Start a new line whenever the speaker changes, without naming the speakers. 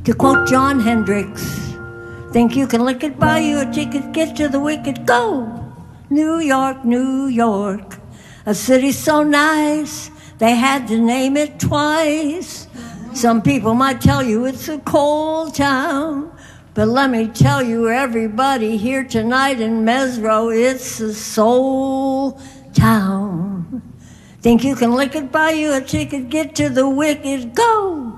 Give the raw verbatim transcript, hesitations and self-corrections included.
To quote Jon Hendricks, think you can lick it, buy you a ticket, get to the wicket, go! New York, New York, a city so nice, they had to name it twice. Some people might tell you it's a cold town, but let me tell you, everybody here tonight in Mesro, it's a soul town. Think you can lick it, buy you a ticket, get to the wicket, go!